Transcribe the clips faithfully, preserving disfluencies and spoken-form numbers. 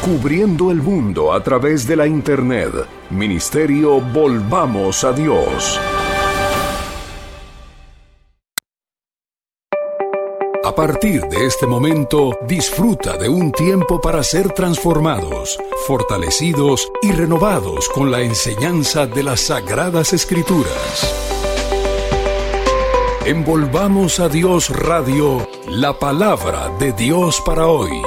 Cubriendo el mundo a través de la internet. Ministerio Volvamos a Dios. A partir de este momento, disfruta de un tiempo para ser transformados, fortalecidos y renovados con la enseñanza de las Sagradas Escrituras. Envolvamos a Dios Radio, la palabra de Dios para hoy.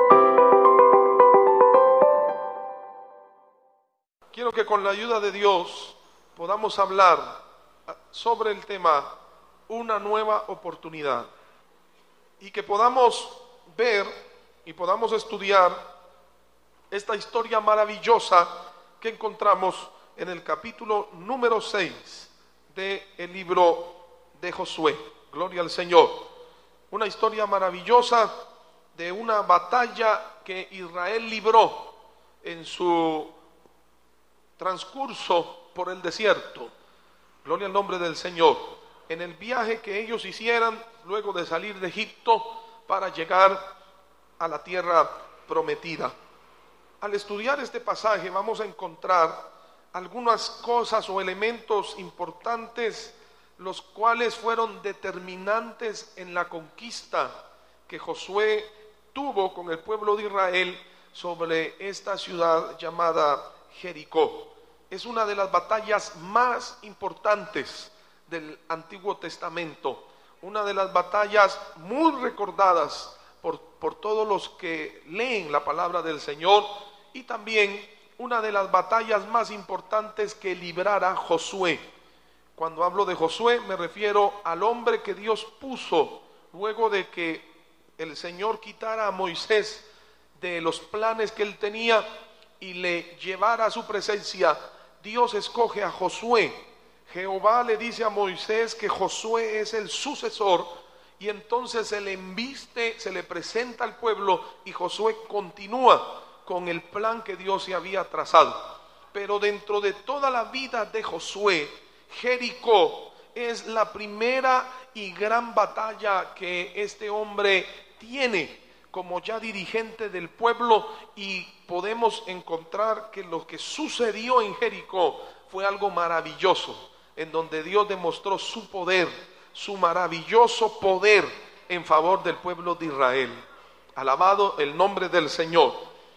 Quiero que con la ayuda de Dios podamos hablar sobre el tema una nueva oportunidad y que podamos ver y podamos estudiar esta historia maravillosa que encontramos en el capítulo número seis del libro de Josué. Gloria al Señor. Una historia maravillosa de una batalla que Israel libró en su transcurso por el desierto. Gloria al nombre del Señor. En el viaje que ellos hicieran luego de salir de Egipto para llegar a la tierra prometida. Al estudiar este pasaje vamos a encontrar algunas cosas o elementos importantes, los cuales fueron determinantes en la conquista que Josué tuvo con el pueblo de Israel sobre esta ciudad llamada Jericó. Es una de las batallas más importantes del Antiguo Testamento, una de las batallas muy recordadas por, por todos los que leen la palabra del Señor, y también una de las batallas más importantes que librara Josué. Cuando hablo de Josué me refiero al hombre que Dios puso luego de que el Señor quitara a Moisés de los planes que él tenía y le llevara a su presencia. Dios escoge a Josué. Jehová le dice a Moisés que Josué es el sucesor, y entonces se le embiste, se le presenta al pueblo, y Josué continúa con el plan que Dios se había trazado. Pero dentro de toda la vida de Josué, Jericó es la primera y gran batalla que este hombre tiene como ya dirigente del pueblo, y podemos encontrar que lo que sucedió en Jericó fue algo maravilloso, en donde Dios demostró su poder, su maravilloso poder en favor del pueblo de Israel. Alabado el nombre del Señor.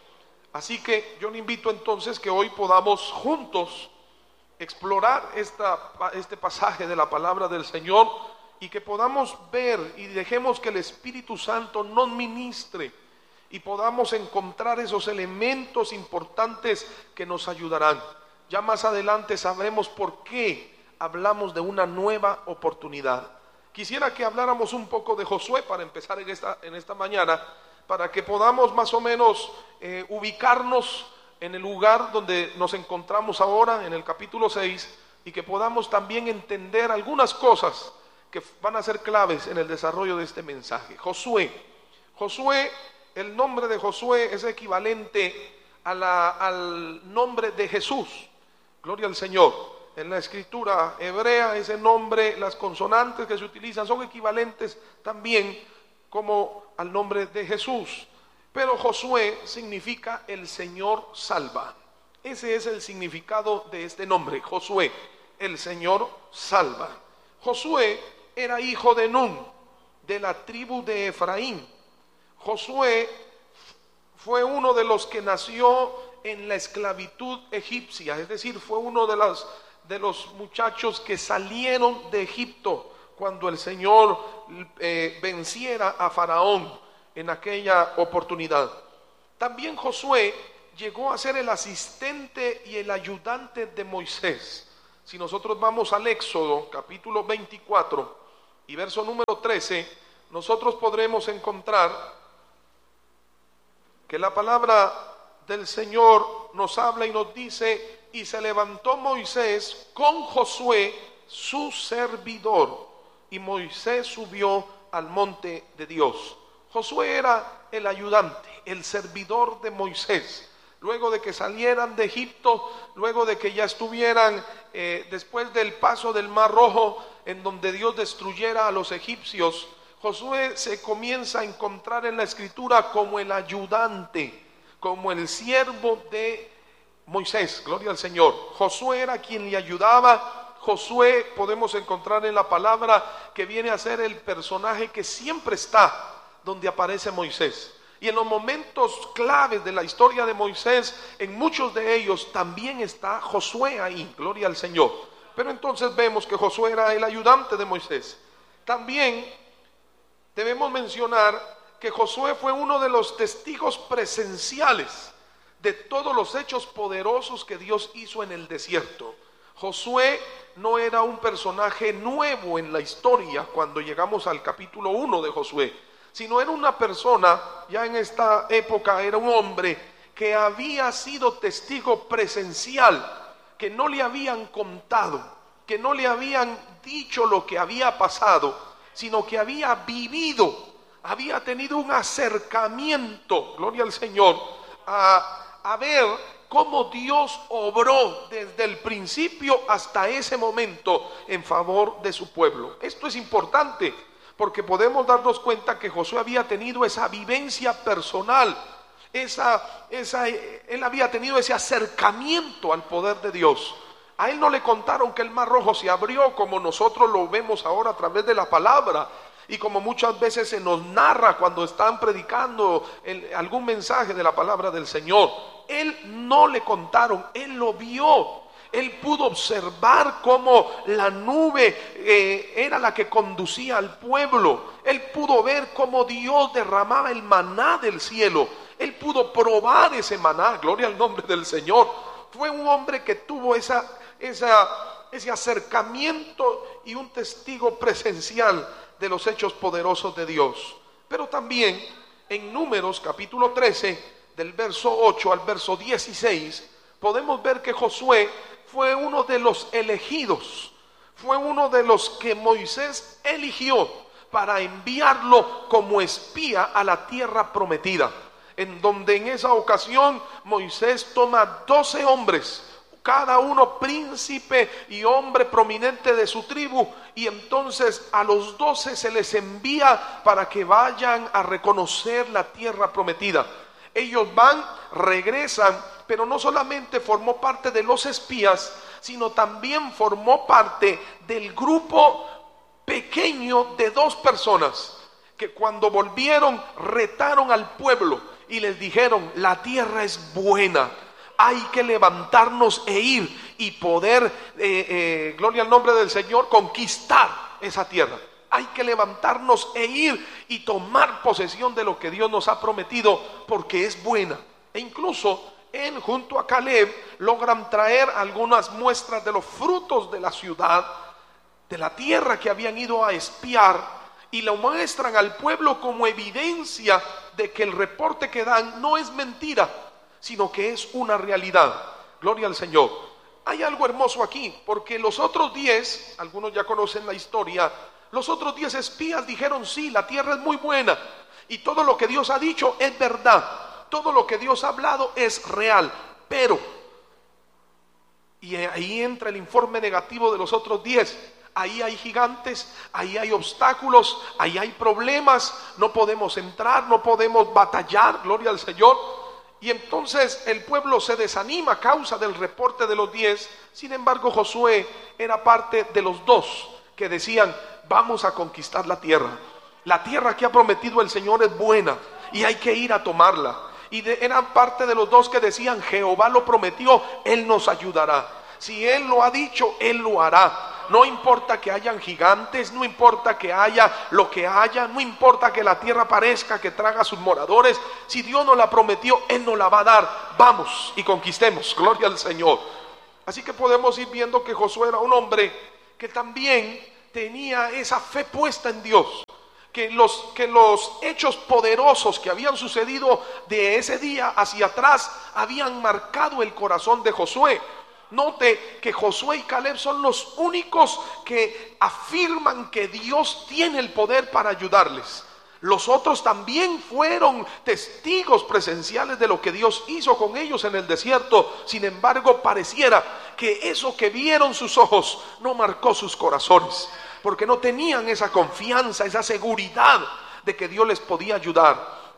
Así que yo le invito entonces que hoy podamos juntos explorar esta, este pasaje de la palabra del Señor, y que podamos ver y dejemos que el Espíritu Santo nos ministre y podamos encontrar esos elementos importantes que nos ayudarán. Ya más adelante sabremos por qué hablamos de una nueva oportunidad. Quisiera que habláramos un poco de Josué para empezar en esta, en esta mañana, para que podamos más o menos eh, ubicarnos en el lugar donde nos encontramos ahora, en el capítulo seis, y que podamos también entender algunas cosas que van a ser claves en el desarrollo de este mensaje. Josué. Josué, el nombre de Josué es equivalente a la, al nombre de Jesús. Gloria al Señor. En la escritura hebrea ese nombre, las consonantes que se utilizan son equivalentes también como al nombre de Jesús. Pero Josué significa el Señor salva. Ese es el significado de este nombre, Josué, el Señor salva. Josué era hijo de Nun, de la tribu de Efraín. Josué fue uno de los que nació en la esclavitud egipcia, es decir, fue uno de los, de los muchachos que salieron de Egipto cuando el Señor eh, venciera a Faraón en aquella oportunidad. También Josué llegó a ser el asistente y el ayudante de Moisés. Si nosotros vamos al Éxodo capítulo veinticuatro y verso número trece, nosotros podremos encontrar que la palabra del Señor nos habla y nos dice: y se levantó Moisés con Josué su servidor, y Moisés subió al monte de Dios. Josué era el ayudante, el servidor de Moisés. Luego de que salieran de Egipto, luego de que ya estuvieran eh, después del paso del Mar Rojo, en donde Dios destruyera a los egipcios, Josué se comienza a encontrar en la escritura como el ayudante, como el siervo de Moisés, gloria al Señor. Josué era quien le ayudaba. Josué podemos encontrar en la palabra que viene a ser el personaje que siempre está donde aparece Moisés. Y en los momentos claves de la historia de Moisés, en muchos de ellos también está Josué ahí, gloria al Señor. Pero entonces vemos que Josué era el ayudante de Moisés. También debemos mencionar que Josué fue uno de los testigos presenciales de todos los hechos poderosos que Dios hizo en el desierto. Josué no era un personaje nuevo en la historia cuando llegamos al capítulo uno de Josué, sino era una persona, ya en esta época era un hombre que había sido testigo presencial, que no le habían contado, que no le habían dicho lo que había pasado, sino que había vivido, había tenido un acercamiento, gloria al Señor, a, a ver cómo Dios obró desde el principio hasta ese momento en favor de su pueblo. Esto es importante, porque podemos darnos cuenta que Josué había tenido esa vivencia personal, esa, esa, él había tenido ese acercamiento al poder de Dios. A él no le contaron que el mar rojo se abrió como nosotros lo vemos ahora a través de la palabra, y como muchas veces se nos narra cuando están predicando el, algún mensaje de la palabra del Señor. Él no le contaron, él lo vio. Él pudo observar cómo la nube eh, era la que conducía al pueblo. Él pudo ver cómo Dios derramaba el maná del cielo. Él pudo probar ese maná, gloria al nombre del Señor. Fue un hombre que tuvo esa, esa, ese acercamiento y un testigo presencial de los hechos poderosos de Dios. Pero también en Números capítulo trece, del verso ocho al verso dieciséis, podemos ver que Josué fue uno de los elegidos, fue uno de los que Moisés eligió para enviarlo como espía a la tierra prometida, en donde en esa ocasión Moisés toma doce hombres, cada uno príncipe y hombre prominente de su tribu, y entonces a los doce se les envía para que vayan a reconocer la tierra prometida. Ellos van, regresan, pero no solamente formó parte de los espías, sino también formó parte del grupo pequeño de dos personas que cuando volvieron retaron al pueblo y les dijeron: la tierra es buena, hay que levantarnos e ir y poder, eh, eh, gloria al nombre del Señor, conquistar esa tierra. Hay que levantarnos e ir y tomar posesión de lo que Dios nos ha prometido, porque es buena. E incluso él junto a Caleb logran traer algunas muestras de los frutos de la ciudad, de la tierra que habían ido a espiar, y lo muestran al pueblo como evidencia de que el reporte que dan no es mentira, sino que es una realidad. Gloria al Señor. Hay algo hermoso aquí, porque los otros diez, algunos ya conocen la historia, los otros diez espías dijeron: sí, la tierra es muy buena y todo lo que Dios ha dicho es verdad, todo lo que Dios ha hablado es real, pero, y ahí entra el informe negativo de los otros diez, ahí hay gigantes, ahí hay obstáculos, ahí hay problemas, no podemos entrar, no podemos batallar, gloria al Señor. Y entonces el pueblo se desanima a causa del reporte de los diez. Sin embargo, Josué era parte de los dos que decían: vamos a conquistar la tierra. La tierra que ha prometido el Señor es buena y hay que ir a tomarla. Y de, eran parte de los dos que decían: Jehová lo prometió, Él nos ayudará. Si Él lo ha dicho, Él lo hará. No importa que hayan gigantes, no importa que haya lo que haya, no importa que la tierra parezca que traga a sus moradores. Si Dios nos la prometió, Él nos la va a dar. Vamos y conquistemos, gloria al Señor. Así que podemos ir viendo que Josué era un hombre que también tenía esa fe puesta en Dios, que los, que los hechos poderosos que habían sucedido de ese día hacia atrás habían marcado el corazón de Josué. Note que Josué y Caleb son los únicos que afirman que Dios tiene el poder para ayudarles. Los otros también fueron testigos presenciales de lo que Dios hizo con ellos en el desierto. Sin embargo, pareciera que eso que vieron sus ojos no marcó sus corazones, porque no tenían esa confianza, esa seguridad de que Dios les podía ayudar.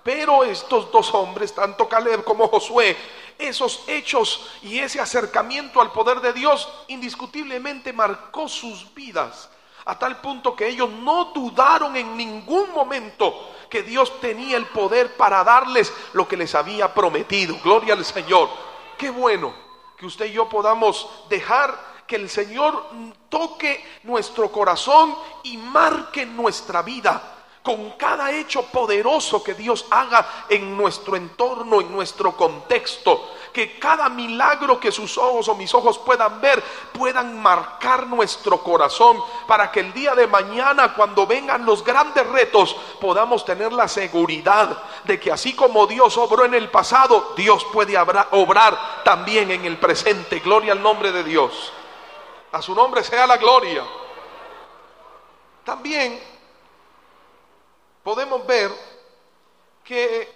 Pero estos dos hombres, tanto Caleb como Josué, esos hechos y ese acercamiento al poder de Dios indiscutiblemente marcó sus vidas, a tal punto que ellos no dudaron en ningún momento que Dios tenía el poder para darles lo que les había prometido. Gloria al Señor. Qué bueno que usted y yo podamos dejar que el Señor toque nuestro corazón y marque nuestra vida con cada hecho poderoso que Dios haga en nuestro entorno, en nuestro contexto. Que cada milagro que sus ojos o mis ojos puedan ver, puedan marcar nuestro corazón, para que el día de mañana, cuando vengan los grandes retos, podamos tener la seguridad de que así como Dios obró en el pasado, Dios puede obrar también en el presente. Gloria al nombre de Dios. A su nombre sea la gloria. También podemos ver que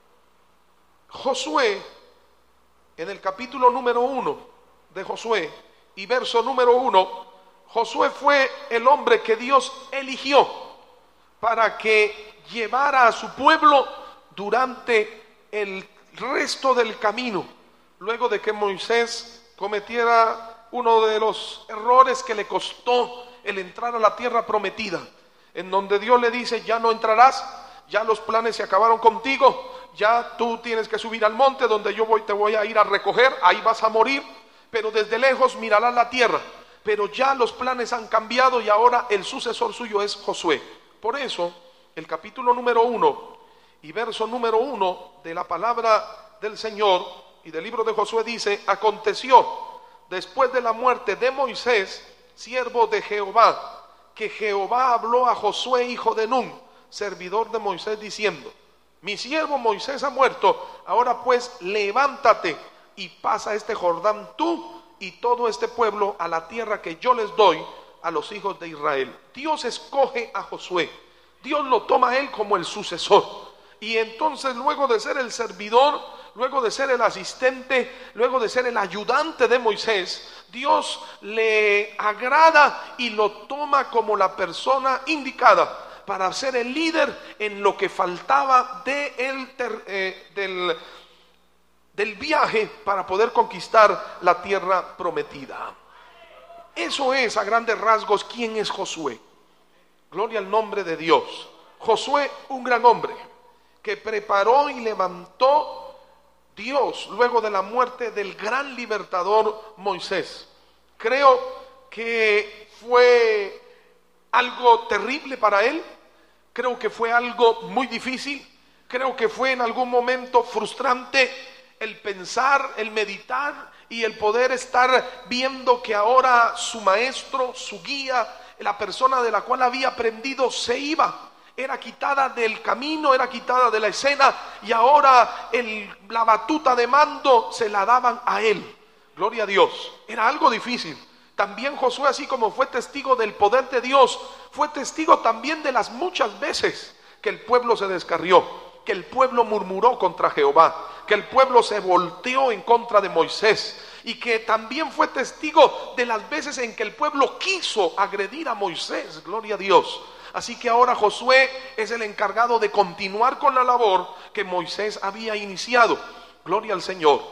Josué, en el capítulo número uno de Josué y verso número uno, Josué fue el hombre que Dios eligió para que llevara a su pueblo durante el resto del camino, luego de que Moisés cometiera uno de los errores que le costó el entrar a la tierra prometida, en donde Dios le dice: ya no entrarás, ya los planes se acabaron contigo, ya tú tienes que subir al monte donde yo voy, te voy a ir a recoger, ahí vas a morir, pero desde lejos mirarás la tierra. Pero ya los planes han cambiado y ahora el sucesor suyo es Josué. Por eso el capítulo número uno y verso número uno de la palabra del Señor y del libro de Josué dice: aconteció después de la muerte de Moisés, siervo de Jehová, que Jehová habló a Josué hijo de Nun, servidor de Moisés, diciendo: mi siervo Moisés ha muerto, ahora pues levántate y pasa este Jordán tú y todo este pueblo a la tierra que yo les doy a los hijos de Israel. Dios escoge a Josué, Dios lo toma a él como el sucesor, y entonces luego de ser el servidor, luego de ser el asistente, luego de ser el ayudante de Moisés, Dios le agrada y lo toma como la persona indicada para ser el líder en lo que faltaba de el ter, eh, del, del viaje para poder conquistar la tierra prometida. Eso es a grandes rasgos quién es Josué. Gloria al nombre de Dios. Josué, un gran hombre que preparó y levantó Dios luego de la muerte del gran libertador Moisés. Creo que fue algo terrible para él, creo que fue algo muy difícil, creo que fue en algún momento frustrante el pensar, el meditar y el poder estar viendo que ahora su maestro, su guía, la persona de la cual había aprendido se iba. Era quitada del camino, era quitada de la escena, y ahora el, la batuta de mando se la daban a él. Gloria a Dios. Era algo difícil. También Josué, así como fue testigo del poder de Dios, fue testigo también de las muchas veces que el pueblo se descarrió, que el pueblo murmuró contra Jehová, que el pueblo se volteó en contra de Moisés, y que también fue testigo de las veces en que el pueblo quiso agredir a Moisés. Gloria a Dios. Así que ahora Josué es el encargado de continuar con la labor que Moisés había iniciado. Gloria al Señor.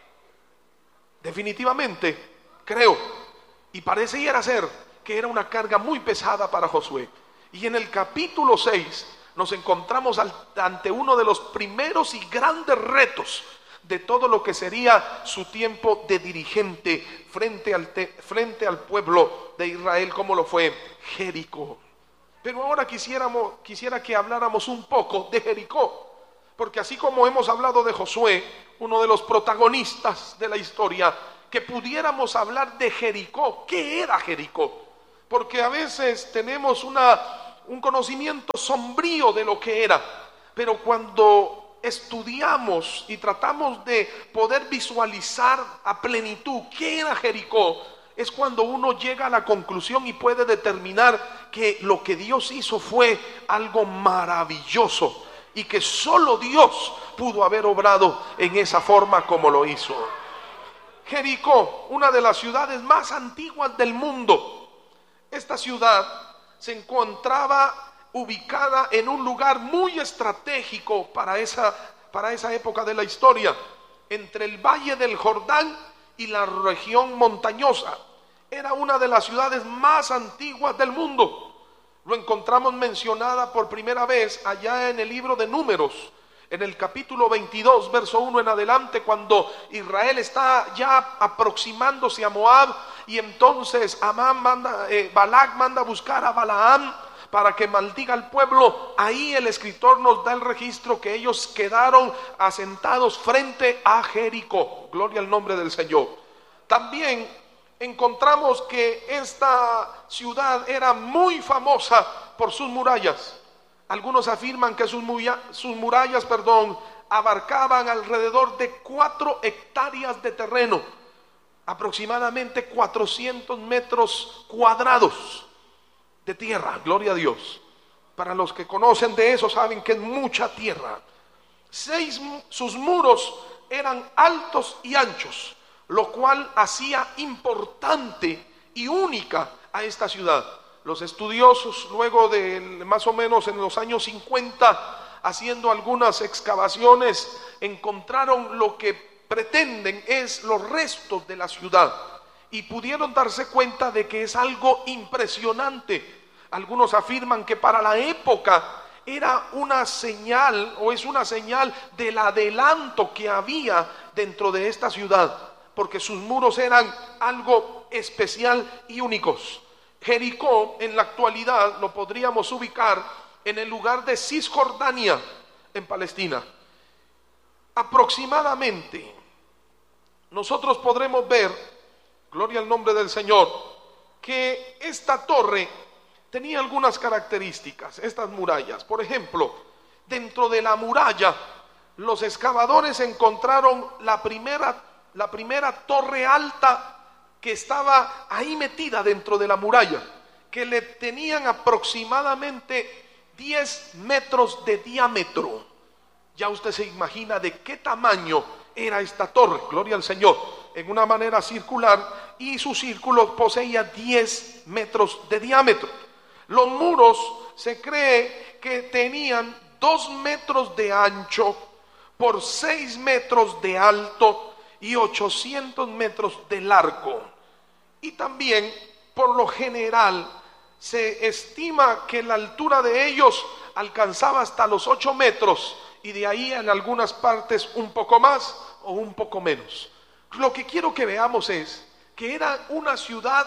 Definitivamente creo y pareciera ser que era una carga muy pesada para Josué. Y en el capítulo seis nos encontramos ante uno de los primeros y grandes retos de todo lo que sería su tiempo de dirigente frente al, te, frente al pueblo de Israel, como lo fue Jericó. Pero ahora quisiéramos, quisiera que habláramos un poco de Jericó, porque así como hemos hablado de Josué, uno de los protagonistas de la historia, que pudiéramos hablar de Jericó. ¿Qué era Jericó? Porque a veces tenemos una, un conocimiento sombrío de lo que era, pero cuando estudiamos y tratamos de poder visualizar a plenitud qué era Jericó, es cuando uno llega a la conclusión y puede determinar que lo que Dios hizo fue algo maravilloso y que solo Dios pudo haber obrado en esa forma como lo hizo. Jericó, una de las ciudades más antiguas del mundo. Esta ciudad se encontraba ubicada en un lugar muy estratégico para esa, para esa época de la historia, entre el Valle del Jordán y la región montañosa. Era una de las ciudades más antiguas del mundo. Lo encontramos mencionada por primera vez allá en el libro de Números, en el capítulo veintidós, verso uno en adelante, cuando Israel está ya aproximándose a Moab, y entonces Amán manda, eh, Balac manda a buscar a Balaam para que maldiga al pueblo. Ahí el escritor nos da el registro que ellos quedaron asentados frente a Jericó. Gloria al nombre del Señor. También encontramos que esta ciudad era muy famosa por sus murallas. Algunos afirman que sus, murallas, sus murallas, perdón, abarcaban alrededor de cuatro hectáreas de terreno, aproximadamente cuatrocientos metros cuadrados de tierra. Gloria a Dios. Para los que conocen de eso saben que es mucha tierra. Seis, sus muros eran altos y anchos, lo cual hacía importante y única a esta ciudad. Los estudiosos, luego de más o menos en los años cincuenta, haciendo algunas excavaciones, encontraron lo que pretenden es los restos de la ciudad, y pudieron darse cuenta de que es algo impresionante. Algunos afirman que para la época era una señal, o es una señal del adelanto que había dentro de esta ciudad, porque sus muros eran algo especial y únicos. Jericó en la actualidad lo podríamos ubicar en el lugar de Cisjordania, en Palestina. Aproximadamente nosotros podremos ver, gloria al nombre del Señor, que esta torre tenía algunas características, estas murallas. Por ejemplo, dentro de la muralla los excavadores encontraron la primera, la primera torre alta que estaba ahí metida dentro de la muralla, que le tenían aproximadamente diez metros de diámetro. Ya usted se imagina de qué tamaño era esta torre, gloria al Señor, en una manera circular, y su círculo poseía diez metros de diámetro. Los muros se cree que tenían dos metros de ancho por seis metros de alto y ochocientos metros de largo. Y también, por lo general, se estima que la altura de ellos alcanzaba hasta los ocho metros, y de ahí en algunas partes un poco más o un poco menos. Lo que quiero que veamos es que era una ciudad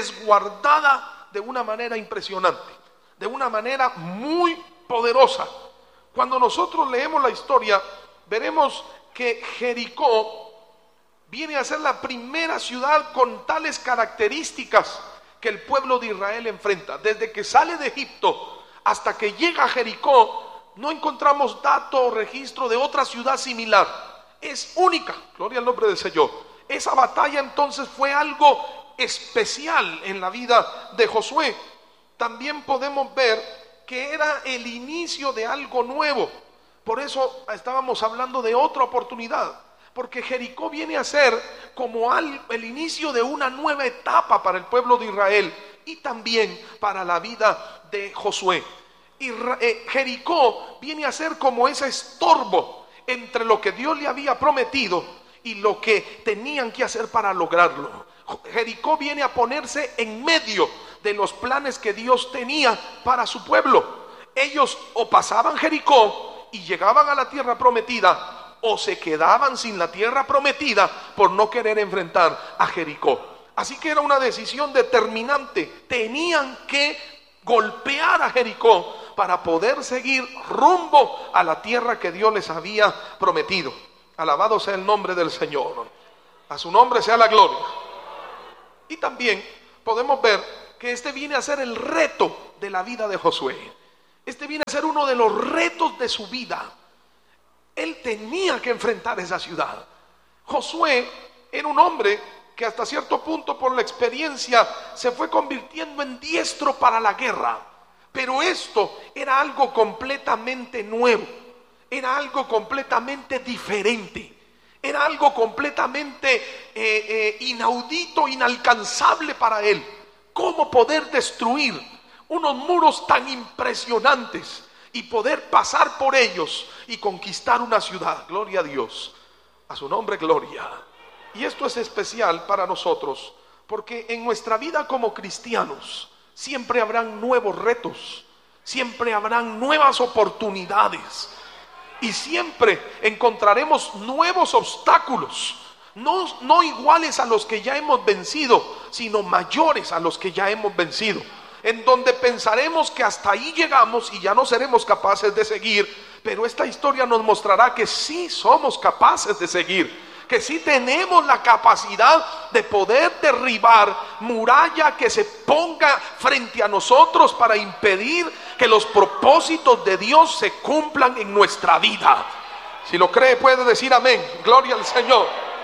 resguardada de una manera impresionante, de una manera muy poderosa. Cuando nosotros leemos la historia, veremos que Jericó viene a ser la primera ciudad con tales características que el pueblo de Israel enfrenta. Desde que sale de Egipto hasta que llega a Jericó, no encontramos dato o registro de otra ciudad similar. Es única, gloria al nombre del Señor. Esa batalla entonces fue algo especial en la vida de Josué. También podemos ver que era el inicio de algo nuevo. Por eso estábamos hablando de otra oportunidad, porque Jericó viene a ser como al, el inicio de una nueva etapa para el pueblo de Israel y también para la vida de Josué. Y eh, Jericó viene a ser como ese estorbo entre lo que Dios le había prometido y lo que tenían que hacer para lograrlo. Jericó viene a ponerse en medio de los planes que Dios tenía para su pueblo. Ellos o pasaban Jericó y llegaban a la tierra prometida, o se quedaban sin la tierra prometida por no querer enfrentar a Jericó. Así que era una decisión determinante. Tenían que golpear a Jericó para poder seguir rumbo a la tierra que Dios les había prometido. Alabado sea el nombre del Señor. A su nombre sea la gloria. Y también podemos ver que este viene a ser el reto de la vida de Josué. Este viene a ser uno de los retos de su vida. Él tenía que enfrentar esa ciudad. Josué era un hombre que hasta cierto punto, por la experiencia, se fue convirtiendo en diestro para la guerra. Pero esto era algo completamente nuevo, era algo completamente diferente, era algo completamente eh, eh, inaudito, inalcanzable para él. ¿Cómo poder destruir unos muros tan impresionantes y poder pasar por ellos y conquistar una ciudad. Gloria a Dios, a su nombre gloria. Y esto es especial para nosotros porque en nuestra vida como cristianos siempre habrán nuevos retos, siempre habrán nuevas oportunidades y siempre encontraremos nuevos obstáculos, no, no iguales a los que ya hemos vencido, sino mayores a los que ya hemos vencido, en donde pensaremos que hasta ahí llegamos y ya no seremos capaces de seguir, pero esta historia nos mostrará que sí somos capaces de seguir, que sí tenemos la capacidad de poder derribar muralla que se ponga frente a nosotros para impedir que los propósitos de Dios se cumplan en nuestra vida. Si lo cree puede decir amén, gloria al Señor.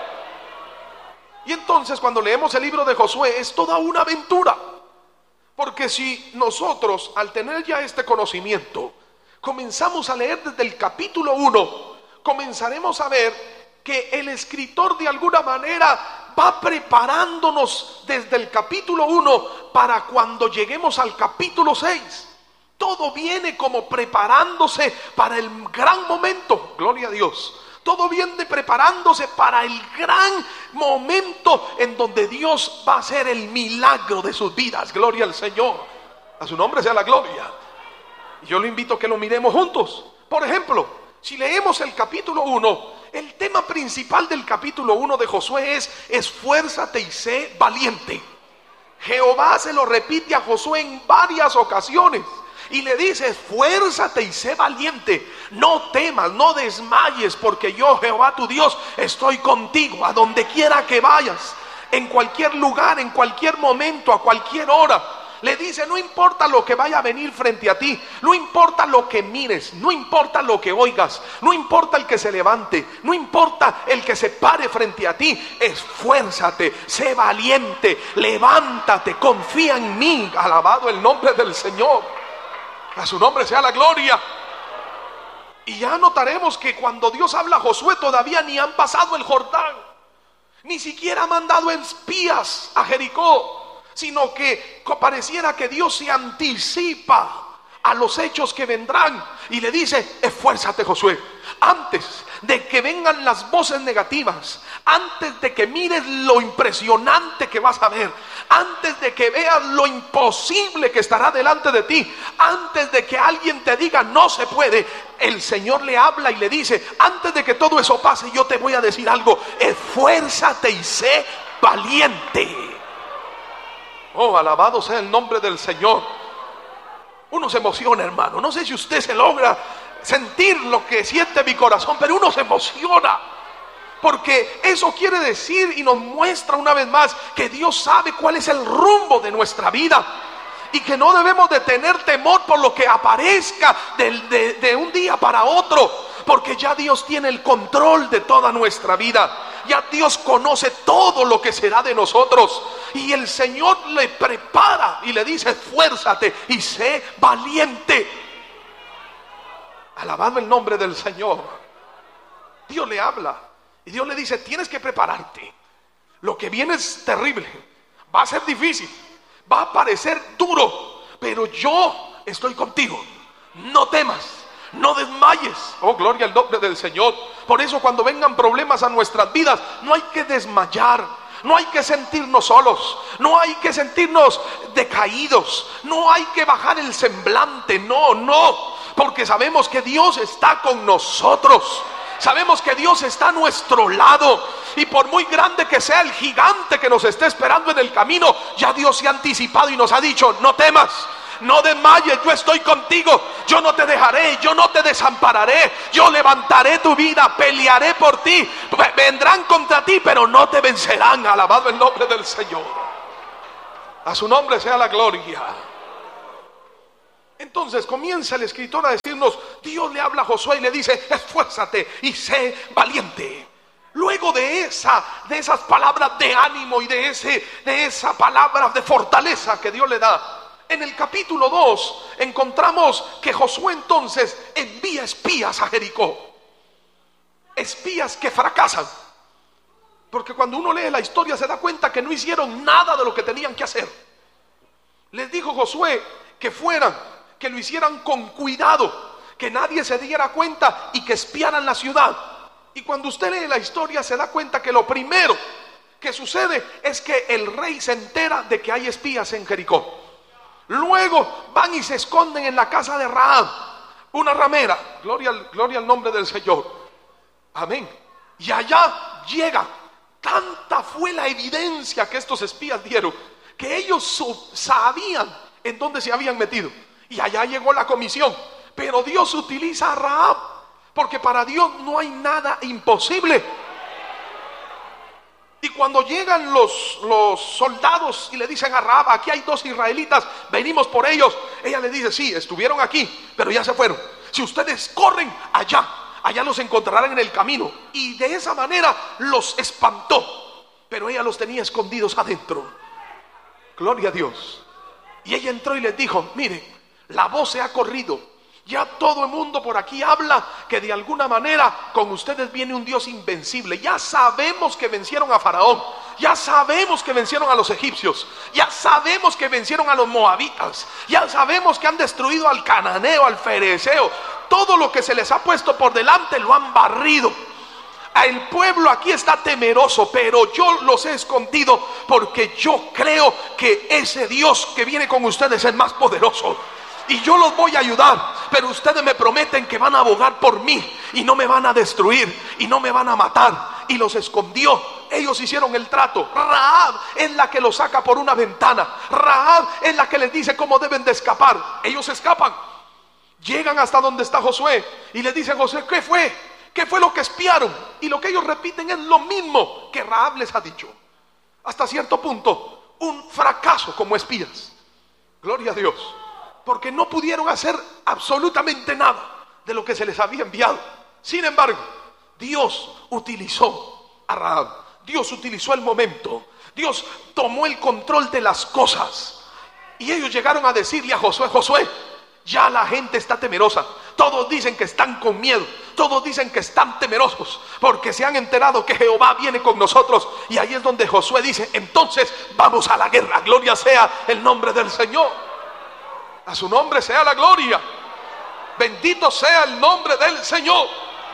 Y entonces cuando leemos el libro de Josué es toda una aventura, porque si nosotros al tener ya este conocimiento comenzamos a leer desde el capítulo uno, comenzaremos a ver que el escritor de alguna manera va preparándonos desde el capítulo uno para cuando lleguemos al capítulo seis. Todo viene como preparándose para el gran momento, gloria a Dios. Todo viene preparándose para el gran momento en donde Dios va a hacer el milagro de sus vidas, gloria al Señor. A su nombre sea la gloria. Y yo lo invito a que lo miremos juntos. Por ejemplo, si leemos el capítulo uno, el tema principal del capítulo uno de Josué es: esfuérzate y sé valiente. Jehová se lo repite a Josué en varias ocasiones y le dice: esfuérzate y sé valiente, no temas, no desmayes, porque yo, Jehová tu Dios, estoy contigo a donde quiera que vayas, en cualquier lugar, en cualquier momento, a cualquier hora. Le dice: no importa lo que vaya a venir frente a ti, no importa lo que mires, no importa lo que oigas, no importa el que se levante, no importa el que se pare frente a ti, esfuérzate, sé valiente, levántate, confía en mí. Alabado el nombre del Señor, a su nombre sea la gloria. Y ya notaremos que cuando Dios habla a Josué todavía ni han pasado el Jordán, ni siquiera ha mandado espías a Jericó, sino que pareciera que Dios se anticipa a los hechos que vendrán y le dice: esfuérzate, Josué, antes de que vengan las voces negativas, antes de que mires lo impresionante que vas a ver, antes de que veas lo imposible que estará delante de ti, antes de que alguien te diga no se puede, el Señor le habla y le dice: antes de que todo eso pase, yo te voy a decir algo, esfuérzate y sé valiente. Oh, alabado sea el nombre del Señor. Uno se emociona, hermano. No sé si usted se logra sentir lo que siente mi corazón, pero uno se emociona, porque eso quiere decir y nos muestra una vez más que Dios sabe cuál es el rumbo de nuestra vida y que no debemos de tener temor por lo que aparezca de, de, de un día para otro, porque ya Dios tiene el control de toda nuestra vida. Ya Dios conoce todo lo que será de nosotros y el Señor le prepara y le dice: esfuérzate y sé valiente. Alabado el nombre del Señor. Dios le habla y Dios le dice: tienes que prepararte. Lo que viene es terrible, va a ser difícil, va a parecer duro, pero yo estoy contigo. No temas, no desmayes. Oh, gloria al nombre del Señor. Por eso cuando vengan problemas a nuestras vidas, no hay que desmayar, no hay que sentirnos solos, no hay que sentirnos decaídos, no hay que bajar el semblante, no, no, porque sabemos que Dios está con nosotros, sabemos que Dios está a nuestro lado, y por muy grande que sea el gigante que nos esté esperando en el camino, ya Dios se ha anticipado y nos ha dicho: no temas, no desmayes, yo estoy contigo, yo no te dejaré, yo no te desampararé, yo levantaré tu vida, pelearé por ti, vendrán contra ti, pero no te vencerán. Alabado el nombre del Señor, a su nombre sea la gloria. Entonces comienza el escritor a decirnos: Dios le habla a Josué y le dice: esfuérzate y sé valiente. Luego de esa, de esas palabras de ánimo y de, ese, de esa palabra de fortaleza que Dios le da, en el capítulo dos encontramos que Josué entonces envía espías a Jericó. Espías que fracasan, porque cuando uno lee la historia se da cuenta que no hicieron nada de lo que tenían que hacer. Les dijo Josué que fueran, que lo hicieran con cuidado, que nadie se diera cuenta y que espiaran la ciudad. Y cuando usted lee la historia se da cuenta que lo primero que sucede es que el rey se entera de que hay espías en Jericó. Luego van y se esconden en la casa de Rahab, una ramera. Gloria, gloria al nombre del Señor. Amén. Y allá llegan. Tanta fue la evidencia que estos espías dieron, que ellos sabían en dónde se habían metido. Y allá llegó la comisión. Pero Dios utiliza a Rahab, porque para Dios no hay nada imposible. Y cuando llegan los, los soldados y le dicen a Rahab: aquí hay dos israelitas, venimos por ellos. Ella le dice: sí, estuvieron aquí, pero ya se fueron. Si ustedes corren allá, allá los encontrarán en el camino. Y de esa manera los espantó. Pero ella los tenía escondidos adentro. Gloria a Dios. Y ella entró y les dijo: miren, la voz se ha corrido. Ya todo el mundo por aquí habla que de alguna manera con ustedes viene un Dios invencible. Ya sabemos que vencieron a Faraón. Ya sabemos que vencieron a los egipcios. Ya sabemos que vencieron a los moabitas. Ya sabemos que han destruido al cananeo, al fereceo. Todo lo que se les ha puesto por delante lo han barrido. El pueblo aquí está temeroso, pero yo los he escondido porque yo creo que ese Dios que viene con ustedes es más poderoso. Y yo los voy a ayudar, pero ustedes me prometen que van a abogar por mí y no me van a destruir y no me van a matar. Y los escondió. Ellos hicieron el trato. Rahab es la que los saca por una ventana. Rahab es la que les dice cómo deben de escapar. Ellos escapan. Llegan hasta donde está Josué y le dicen: Josué, ¿qué fue? ¿Qué fue lo que espiaron? Y lo que ellos repiten es lo mismo que Rahab les ha dicho. Hasta cierto punto, un fracaso como espías. Gloria a Dios. Porque no pudieron hacer absolutamente nada de lo que se les había enviado. Sin embargo, Dios utilizó a Rahab. Dios utilizó el momento. Dios tomó el control de las cosas. Y ellos llegaron a decirle a Josué: Josué, ya la gente está temerosa. Todos dicen que están con miedo. Todos dicen que están temerosos porque se han enterado que Jehová viene con nosotros. Y ahí es donde Josué dice: entonces vamos a la guerra. Gloria sea el nombre del Señor. A su nombre sea la gloria. Bendito sea el nombre del Señor.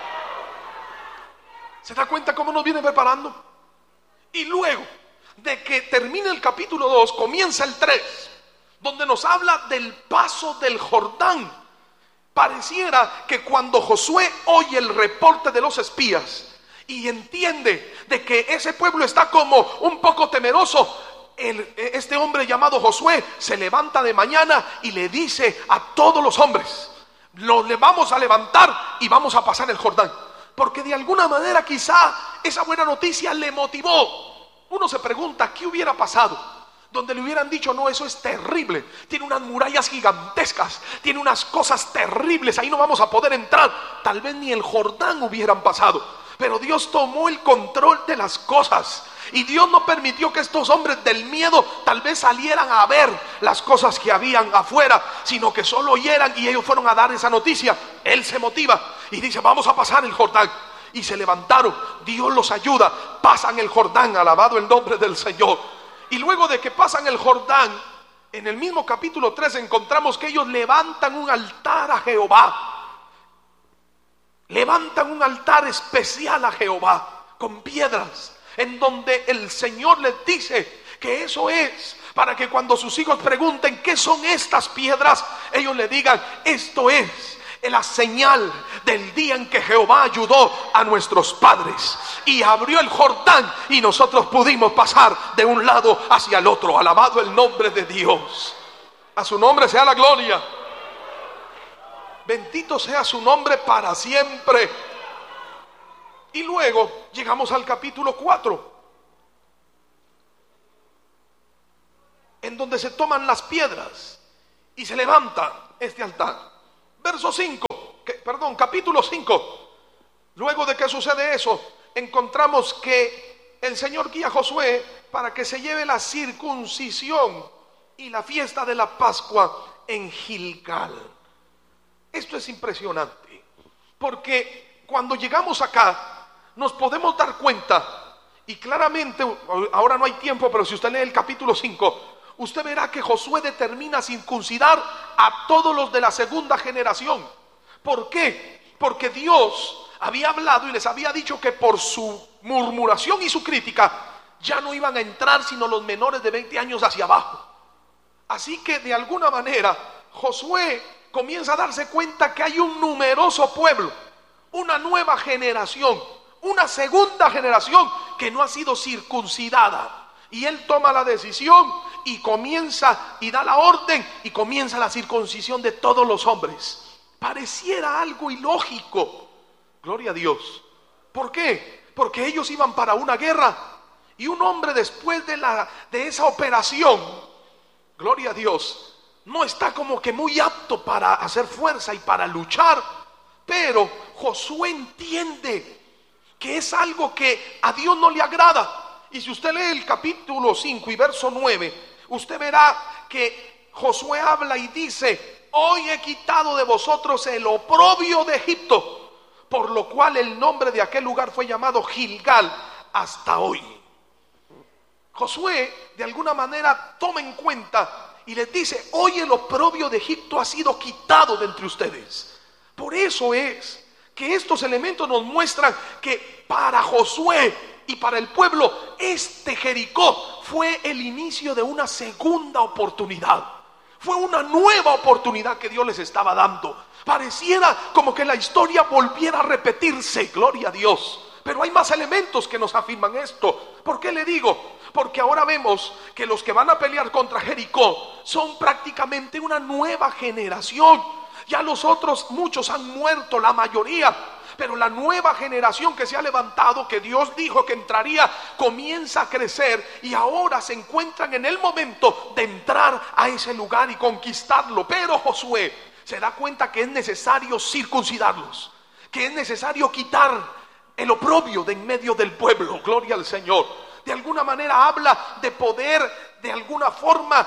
¿Se da cuenta cómo nos viene preparando? Y luego de que termine el capítulo dos, comienza el tres, donde nos habla del paso del Jordán. Pareciera que cuando Josué oye el reporte de los espías y entiende de que ese pueblo está como un poco temeroso, El, este hombre llamado Josué se levanta de mañana y le dice a todos los hombres: nos le vamos a levantar y vamos a pasar el Jordán. Porque de alguna manera quizá esa buena noticia le motivó. Uno se pregunta: ¿qué hubiera pasado? Donde le hubieran dicho: no, eso es terrible, tiene unas murallas gigantescas, tiene unas cosas terribles, ahí no vamos a poder entrar. Tal vez ni el Jordán hubieran pasado. Pero Dios tomó el control de las cosas. Y Dios no permitió que estos hombres del miedo tal vez salieran a ver las cosas que habían afuera, sino que solo oyeran y ellos fueron a dar esa noticia. Él se motiva y dice: vamos a pasar el Jordán. Y se levantaron, Dios los ayuda, pasan el Jordán, alabado el nombre del Señor. Y luego de que pasan el Jordán, en el mismo capítulo tres encontramos que ellos levantan un altar a Jehová. Levantan un altar especial a Jehová con piedras, en donde el Señor les dice que eso es para que cuando sus hijos pregunten: ¿qué son estas piedras?, ellos le digan: esto es la señal del día en que Jehová ayudó a nuestros padres y abrió el Jordán y nosotros pudimos pasar de un lado hacia el otro. Alabado el nombre de Dios. A su nombre sea la gloria. Bendito sea su nombre para siempre. Y luego llegamos al capítulo cuatro, en donde se toman las piedras y se levanta este altar. Verso cinco, que, perdón, capítulo cinco. Luego de que sucede eso, encontramos que el Señor guía a Josué para que se lleve la circuncisión y la fiesta de la Pascua en Gilgal. Esto es impresionante, porque cuando llegamos acá nos podemos dar cuenta, y claramente, ahora no hay tiempo, pero si usted lee el capítulo cinco, usted verá que Josué determina circuncidar a todos los de la segunda generación. ¿Por qué? Porque Dios había hablado y les había dicho que por su murmuración y su crítica ya no iban a entrar sino los menores de veinte años hacia abajo. Así que de alguna manera Josué comienza a darse cuenta que hay un numeroso pueblo, una nueva generación, una segunda generación que no ha sido circuncidada. Y él toma la decisión y comienza y da la orden y comienza la circuncisión de todos los hombres. Pareciera algo ilógico. Gloria a Dios. ¿Por qué? Porque ellos iban para una guerra y un hombre después de, la, de esa operación, gloria a Dios, no está como que muy apto para hacer fuerza y para luchar. Pero Josué entiende que es algo que a Dios no le agrada. Y si usted lee el capítulo cinco y verso nueve, usted verá que Josué habla y dice: hoy he quitado de vosotros el oprobio de Egipto, por lo cual el nombre de aquel lugar fue llamado Gilgal hasta hoy. Josué de alguna manera toma en cuenta y les dice: hoy el oprobio de Egipto ha sido quitado de entre ustedes. Por eso es que estos elementos nos muestran que para Josué y para el pueblo este Jericó fue el inicio de una segunda oportunidad. Fue una nueva oportunidad que Dios les estaba dando. Pareciera como que la historia volviera a repetirse, gloria a Dios. Pero hay más elementos que nos afirman esto. ¿Por qué le digo? Porque ahora vemos que los que van a pelear contra Jericó son prácticamente una nueva generación. Ya los otros, muchos han muerto, la mayoría. Pero la nueva generación que se ha levantado, que Dios dijo que entraría, comienza a crecer y ahora se encuentran en el momento de entrar a ese lugar y conquistarlo. Pero Josué se da cuenta que es necesario circuncidarlos, que es necesario quitar el oprobio de en medio del pueblo. Gloria al Señor. De alguna manera habla de poder de alguna forma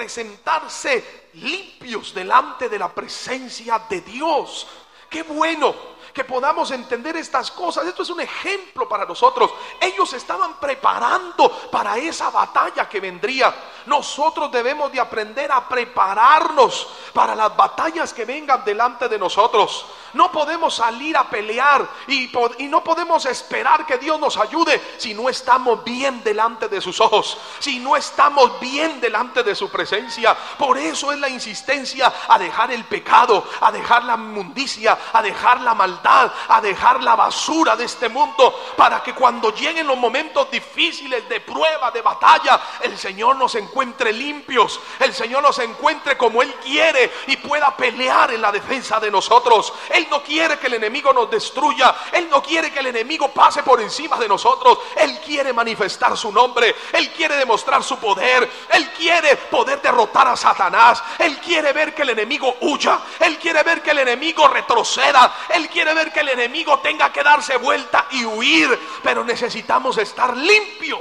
presentarse limpios delante de la presencia de Dios. Qué bueno que podamos entender estas cosas. Esto es un ejemplo para nosotros. Ellos estaban preparando para esa batalla que vendría. Nosotros debemos de aprender a prepararnos para las batallas que vengan delante de nosotros. No podemos salir a pelear y, y no podemos esperar que Dios nos ayude si no estamos bien delante de sus ojos, si no estamos bien delante de su presencia. Por eso es la insistencia a dejar el pecado, a dejar la inmundicia, a dejar la maldad, a dejar la basura de este mundo, para que cuando lleguen los momentos difíciles de prueba, de batalla, el Señor nos encuentre limpios, el Señor nos encuentre como Él quiere y pueda pelear en la defensa de nosotros. Él no quiere que el enemigo nos destruya, Él no quiere que el enemigo pase por encima de nosotros. Él quiere manifestar su nombre, Él quiere demostrar su poder, Él quiere poder derrotar a Satanás, Él quiere ver que el enemigo huya, Él quiere ver que el enemigo retroceda, Él quiere ver que el enemigo tenga que darse vuelta y huir. Pero necesitamos estar limpios.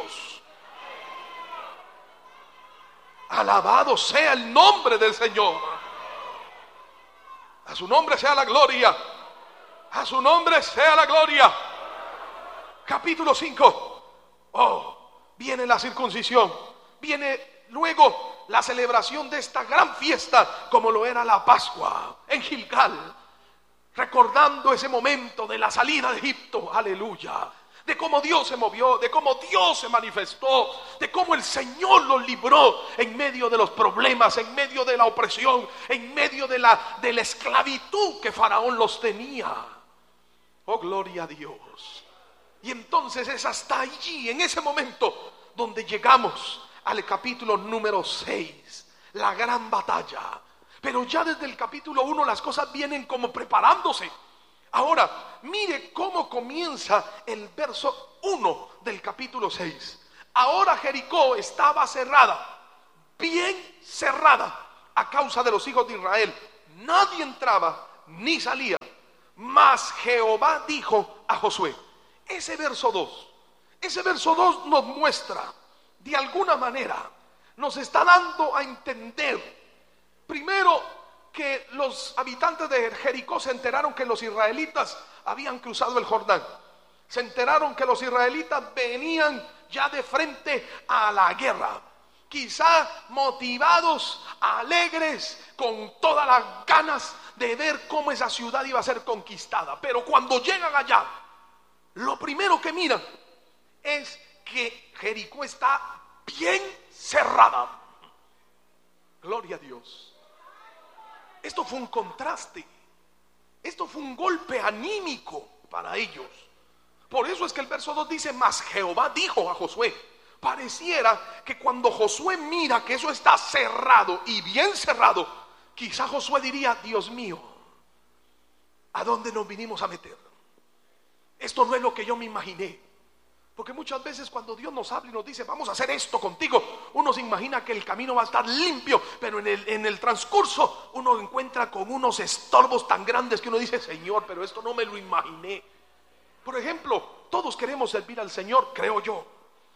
Alabado sea el nombre del Señor. A su nombre sea la gloria. A su nombre sea la gloria. Capítulo cinco. Oh, viene la circuncisión. Viene luego la celebración de esta gran fiesta, como lo era la Pascua en Gilgal, recordando ese momento de la salida de Egipto. Aleluya. De cómo Dios se movió, de cómo Dios se manifestó, de cómo el Señor los libró en medio de los problemas, en medio de la opresión, en medio de la, de la esclavitud que Faraón los tenía. Oh, gloria a Dios. Y entonces es hasta allí, en ese momento, donde llegamos al capítulo número seis, la gran batalla. Pero ya desde el capítulo uno las cosas vienen como preparándose. Ahora, mire cómo comienza el verso uno del capítulo seis. Ahora Jericó estaba cerrada, bien cerrada, a causa de los hijos de Israel. Nadie entraba ni salía. Mas Jehová dijo a Josué. Ese verso dos, ese verso dos nos muestra, de alguna manera, nos está dando a entender, primero, que los habitantes de Jericó se enteraron que los israelitas habían cruzado el Jordán. Se enteraron que los israelitas venían ya de frente a la guerra, quizá motivados, alegres, con todas las ganas de ver cómo esa ciudad iba a ser conquistada. Pero cuando llegan allá, lo primero que miran es que Jericó está bien cerrada. Gloria a Dios. Esto fue un contraste. Esto fue un golpe anímico para ellos. Por eso es que el verso dos dice: mas Jehová dijo a Josué. Pareciera que cuando Josué mira que eso está cerrado y bien cerrado, quizá Josué diría: Dios mío, ¿a dónde nos vinimos a meter? Esto no es lo que yo me imaginé. Porque muchas veces cuando Dios nos habla y nos dice: vamos a hacer esto contigo, uno se imagina que el camino va a estar limpio, pero en el, en el transcurso uno encuentra con unos estorbos tan grandes que uno dice: Señor, pero esto no me lo imaginé. Por ejemplo, todos queremos servir al Señor, creo yo,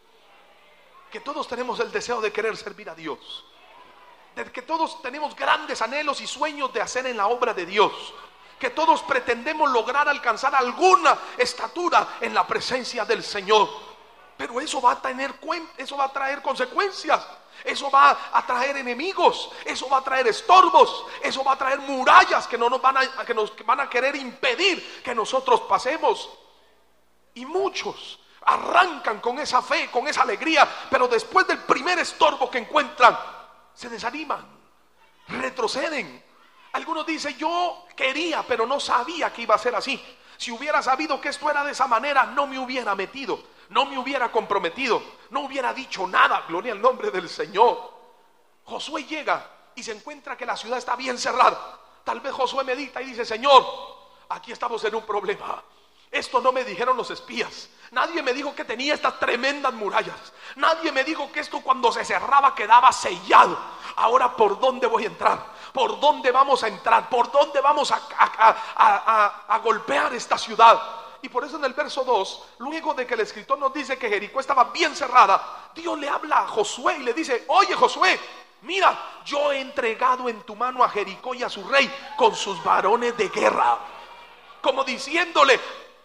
que todos tenemos el deseo de querer servir a Dios, de que todos tenemos grandes anhelos y sueños de hacer en la obra de Dios, que todos pretendemos lograr alcanzar alguna estatura en la presencia del Señor. Pero eso va a tener eso va a traer consecuencias, eso va a traer enemigos, eso va a traer estorbos, eso va a traer murallas que no nos van a, que nos van a querer impedir que nosotros pasemos. Y muchos arrancan con esa fe, con esa alegría, pero después del primer estorbo que encuentran, se desaniman, retroceden. Algunos dicen: yo quería, pero no sabía que iba a ser así. Si hubiera sabido que esto era de esa manera, no me hubiera metido, no me hubiera comprometido, no hubiera dicho nada. Gloria al nombre del Señor. Josué llega y se encuentra que la ciudad está bien cerrada. Tal vez Josué medita y dice: Señor, aquí estamos en un problema. Esto no me dijeron los espías. Nadie me dijo que tenía estas tremendas murallas. Nadie me dijo que esto cuando se cerraba quedaba sellado. Ahora, ¿por dónde voy a entrar? ¿Por dónde vamos a entrar? ¿Por dónde vamos a, a, a, a, a golpear esta ciudad? Y por eso en el verso dos, luego de que el escritor nos dice que Jericó estaba bien cerrada, Dios le habla a Josué y le dice: oye, Josué, mira, yo he entregado en tu mano a Jericó y a su rey con sus varones de guerra. Como diciéndole: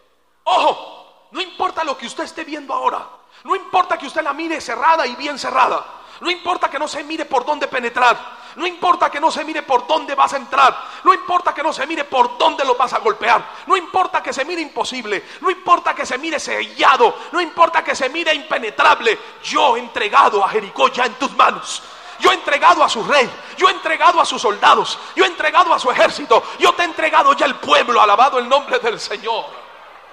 ojo, no importa lo que usted esté viendo ahora, no importa que usted la mire cerrada y bien cerrada, no importa que no se mire por dónde penetrar, no importa que no se mire por dónde vas a entrar, no importa que no se mire por dónde lo vas a golpear, no importa que se mire imposible, no importa que se mire sellado, no importa que se mire impenetrable. Yo he entregado a Jericó ya en tus manos. Yo he entregado a su rey, yo he entregado a sus soldados, yo he entregado a su ejército, yo te he entregado ya el pueblo. Alabado el nombre del Señor.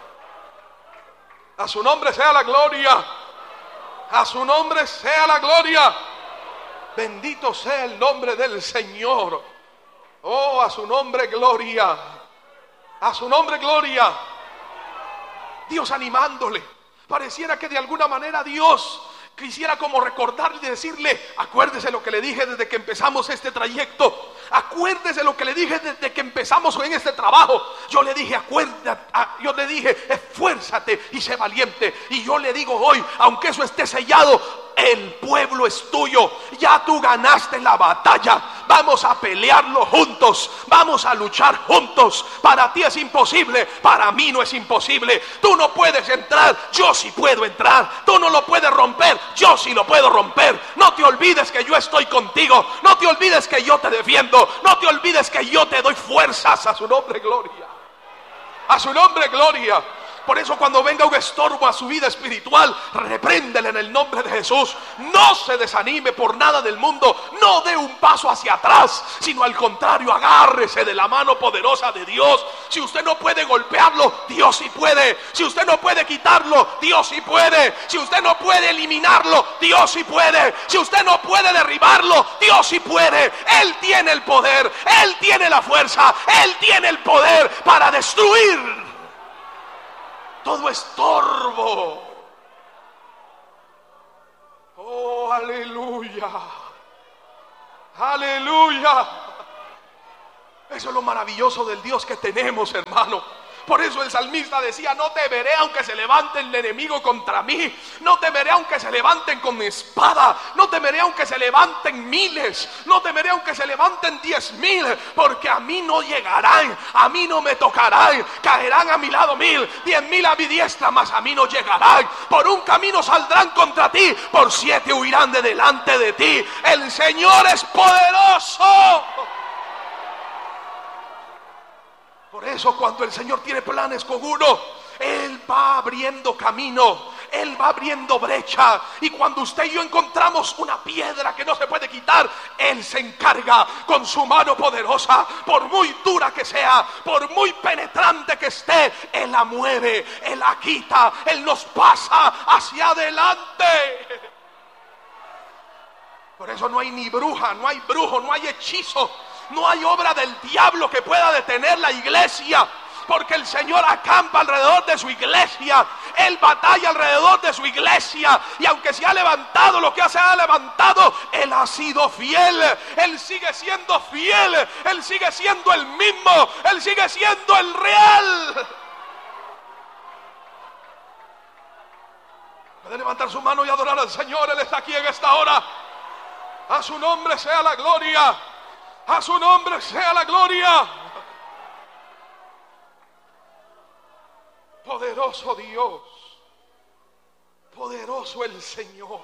A su nombre sea la gloria. A su nombre sea la gloria. Bendito sea el nombre del Señor. Oh, a su nombre gloria. A su nombre gloria. Dios animándole. Pareciera que de alguna manera Dios quisiera como recordarle y decirle: acuérdese lo que le dije desde que empezamos este trayecto. Acuérdese lo que le dije desde que empezamos en este trabajo. Yo le dije: acuérdate, yo le dije: esfuérzate y sé valiente. Y yo le digo hoy, aunque eso esté sellado, el pueblo es tuyo. Ya tú ganaste la batalla. Vamos a pelearlo juntos. Vamos a luchar juntos. Para ti es imposible, para mí no es imposible. Tú no puedes entrar, yo sí puedo entrar. Tú no lo puedes romper, yo sí lo puedo romper. No te olvides que yo estoy contigo. No te olvides que yo te defiendo. No te olvides que yo te doy fuerzas. A su nombre gloria. A su nombre gloria. Por eso cuando venga un estorbo a su vida espiritual, repréndele en el nombre de Jesús. No se desanime por nada del mundo. No dé un paso hacia atrás, sino al contrario, agárrese de la mano poderosa de Dios. Si usted no puede golpearlo, Dios sí puede. Si usted no puede quitarlo, Dios sí puede. Si usted no puede eliminarlo, Dios sí puede. Si usted no puede derribarlo, Dios sí puede. Él tiene el poder, Él tiene la fuerza, Él tiene el poder para destruir todo estorbo. Oh, aleluya. Aleluya. Eso es lo maravilloso del Dios que tenemos, hermano. Por eso el salmista decía: no temeré aunque se levante el enemigo contra mí, no temeré aunque se levanten con espada, no temeré aunque se levanten miles, no temeré aunque se levanten diez mil, porque a mí no llegarán, a mí no me tocarán. Caerán a mi lado mil, diez mil a mi diestra, mas a mí no llegarán. Por un camino saldrán contra ti, por siete huirán de delante de ti. El Señor es poderoso. Por eso cuando el Señor tiene planes con uno, Él va abriendo camino, Él va abriendo brecha. Y cuando usted y yo encontramos una piedra que no se puede quitar, Él se encarga con su mano poderosa. Por muy dura que sea, por muy penetrante que esté, Él la mueve, Él la quita, Él nos pasa hacia adelante. Por eso no hay ni bruja, no hay brujo, no hay hechizo, no hay obra del diablo que pueda detener la iglesia. Porque el Señor acampa alrededor de su iglesia, Él batalla alrededor de su iglesia. Y aunque se ha levantado lo que se ha levantado, Él ha sido fiel, Él sigue siendo fiel, Él sigue siendo el mismo, Él sigue siendo el real. Puede levantar su mano y adorar al Señor. Él está aquí en esta hora. A su nombre sea la gloria, a su nombre sea la gloria. Poderoso Dios, poderoso el Señor.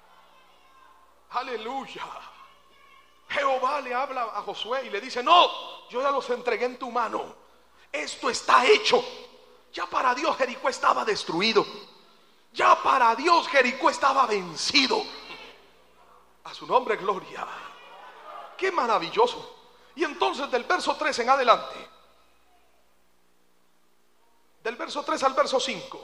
Aleluya. Jehová le habla a Josué y le dice: no, yo ya los entregué en tu mano, esto está hecho. Ya para Dios Jericó estaba destruido, ya para Dios Jericó estaba vencido. A su nombre gloria. Qué maravilloso. Y entonces del verso tres en adelante, del verso tres al verso cinco,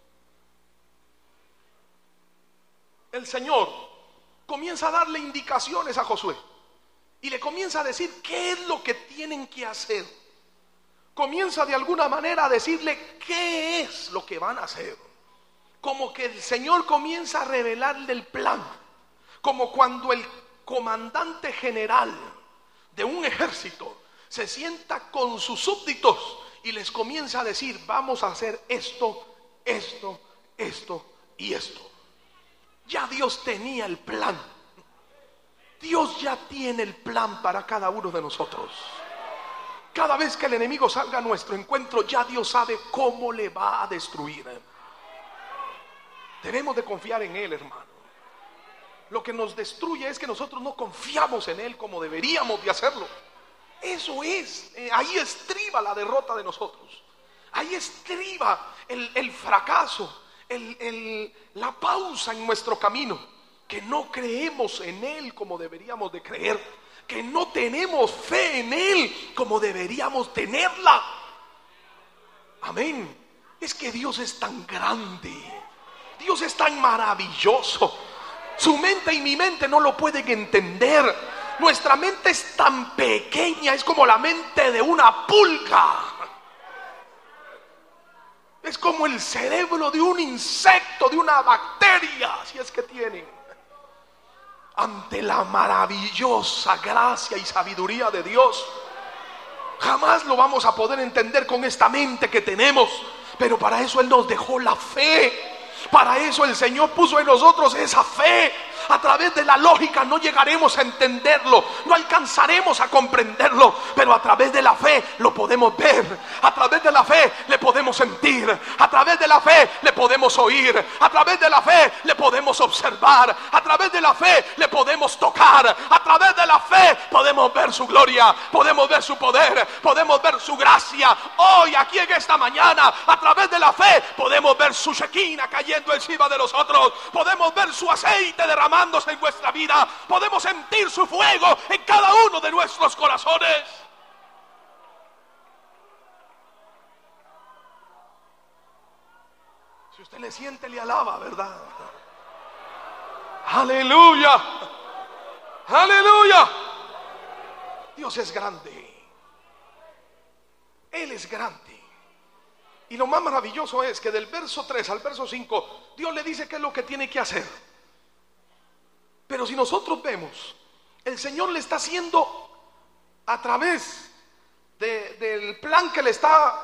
el Señor comienza a darle indicaciones a Josué y le comienza a decir qué es lo que tienen que hacer. Comienza de alguna manera a decirle qué es lo que van a hacer. Como que el Señor comienza a revelarle el plan. Como cuando el comandante general de un ejército se sienta con sus súbditos y les comienza a decir: vamos a hacer esto, esto, esto y esto. Ya Dios tenía el plan. Dios ya tiene el plan para cada uno de nosotros. Cada vez que el enemigo salga a nuestro encuentro, ya Dios sabe cómo le va a destruir. Debemos de confiar en Él, hermano. Lo que nos destruye es que nosotros no confiamos en Él como deberíamos de hacerlo. Eso es, eh, ahí estriba la derrota de nosotros. Ahí estriba el, el fracaso, el, el, la pausa en nuestro camino. Que no creemos en Él como deberíamos de creer. Que no tenemos fe en Él como deberíamos tenerla. Amén. Es que Dios es tan grande. Dios es tan maravilloso. Su mente y mi mente no lo pueden entender. Nuestra mente es tan pequeña, es como la mente de una pulga. Es como el cerebro de un insecto, de una bacteria, si es que tienen. Ante la maravillosa gracia y sabiduría de Dios, jamás lo vamos a poder entender con esta mente que tenemos. Pero para eso Él nos dejó la fe. Para eso el Señor puso en nosotros esa fe. A través de la lógica no llegaremos a entenderlo, no alcanzaremos a comprenderlo, pero a través de la fe lo podemos ver, a través de la fe le podemos sentir, a través de la fe le podemos oír, a través de la fe le podemos observar, a través de la fe le podemos tocar, a través de la fe podemos ver su gloria, podemos ver su poder, podemos ver su gracia. Hoy aquí en esta mañana, a través de la fe podemos ver su Shekinah cayendo encima de nosotros, podemos ver su aceite derramado en nuestra vida, podemos sentir su fuego en cada uno de nuestros corazones. Si usted le siente, le alaba, ¿verdad? Aleluya, aleluya. Dios es grande, Él es grande. Y lo más maravilloso es que del verso tres al verso cinco Dios le dice qué es lo que tiene que hacer. Pero si nosotros vemos, el Señor le está haciendo a través de, del plan que le está